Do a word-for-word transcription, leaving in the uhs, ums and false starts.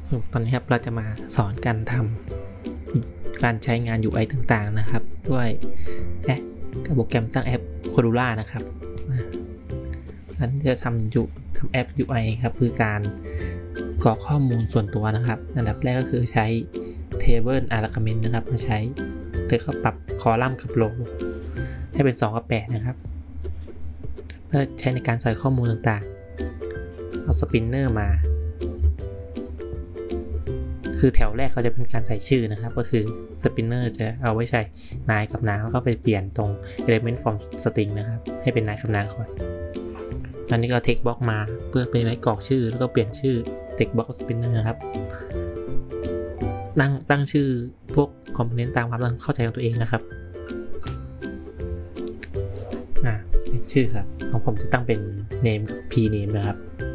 ตอนนี้ครับเราจะมาสอนการทำการใช้งาน ยู ไอ ต่างๆนะครับด้วยแอปกับโปรแกรมสร้างแอป Cordula นะครับอันที่จะทำยูทำแอป ยู ไอ ครับคือการกรอกข้อมูลส่วนตัวนะครับอันดับแรกก็คือใช้ Table Argument นะครับมาใช้โดยเขาปรับคอลัมน์กับโรให้เป็นสองกับแปดนะครับเพื่อใช้ในการใส่ข้อมูลต่างๆเอาสปินเนอร์มาคือแถวแรกเขาจะเป็นการใส่ชื่อนะครับก็คือสปินเนอร์จะเอาไว้ใช้นายกับนางแล้วก็ไปเปลี่ยนตรง element from string นะครับให้เป็นนายกับนางก่อนอันนี้ก็ text box มาเพื่อเป็นไว้กรอกชื่อแล้วก็เปลี่ยนชื่อ text box spinner ครับตั้งตั้งชื่อพวกคอมโพเนนต์ตามความเข้าใจของตัวเองนะครับอ่าเป็นชื่อครับของผมจะตั้งเป็น name กับ p name นะครับ